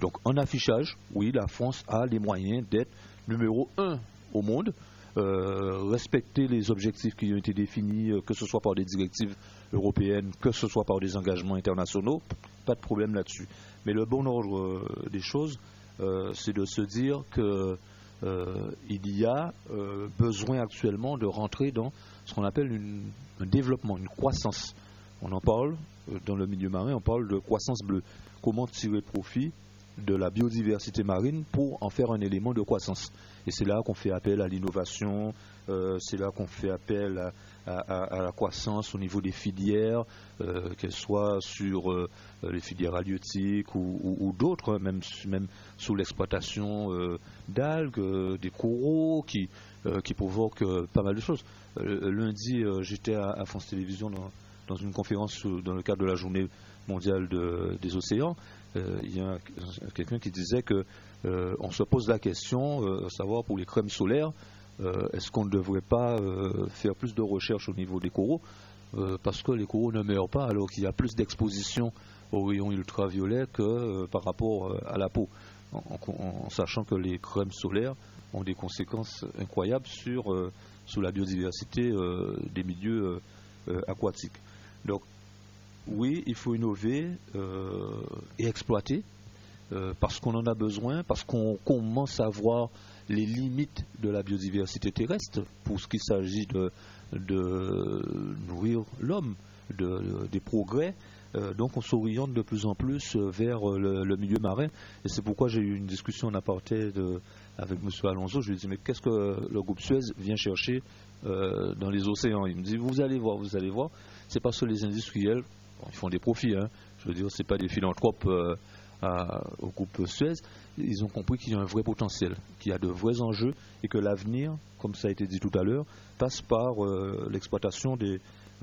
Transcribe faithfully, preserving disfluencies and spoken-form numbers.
Donc en affichage, oui, la France a les moyens d'être numéro un au monde, euh, respecter les objectifs qui ont été définis, euh, que ce soit par des directives européennes, que ce soit par des engagements internationaux, pas de problème là-dessus. Mais le bon ordre euh, des choses, euh, c'est de se dire que euh, il y a euh, besoin actuellement de rentrer dans ce qu'on appelle une, un développement, une croissance. On en parle euh, dans le milieu marin, on parle de croissance bleue. Comment tirer profit de la biodiversité marine pour en faire un élément de croissance. Et c'est là qu'on fait appel à l'innovation, euh, c'est là qu'on fait appel à, à, à la croissance au niveau des filières, euh, qu'elles soient sur euh, les filières halieutiques ou, ou, ou d'autres, hein, même, même sous l'exploitation euh, d'algues, euh, des coraux qui, euh, qui provoquent euh, pas mal de choses. Euh, lundi, euh, j'étais à, à France Télévisions dans, dans une conférence dans le cadre de la journée mondiale de, des océans. Euh, il y a quelqu'un qui disait que euh, on se pose la question, euh, savoir pour les crèmes solaires, euh, est-ce qu'on ne devrait pas euh, faire plus de recherches au niveau des coraux, euh, parce que les coraux ne meurent pas alors qu'il y a plus d'exposition aux rayons ultraviolets que euh, par rapport euh, à la peau, en, en, en sachant que les crèmes solaires ont des conséquences incroyables sur, euh, sur la biodiversité euh, des milieux euh, aquatiques. Donc oui, il faut innover euh, et exploiter euh, parce qu'on en a besoin, parce qu'on commence à voir les limites de la biodiversité terrestre pour ce qu'il s'agit de, de nourrir l'homme, de, de, des progrès. Euh, donc on s'oriente de plus en plus vers le, le milieu marin. Et c'est pourquoi j'ai eu une discussion en aparté de, avec M. Alonso. Je lui ai dit, mais qu'est-ce que le groupe Suez vient chercher euh, dans les océans? Il me dit, vous allez voir, vous allez voir. C'est parce que les industriels, bon, ils font des profits, hein. Je veux dire, c'est pas des philanthropes euh, à, au groupe Suez. Ils ont compris qu'il y a un vrai potentiel, qu'il y a de vrais enjeux et que l'avenir, comme ça a été dit tout à l'heure, passe par euh, l'exploitation des,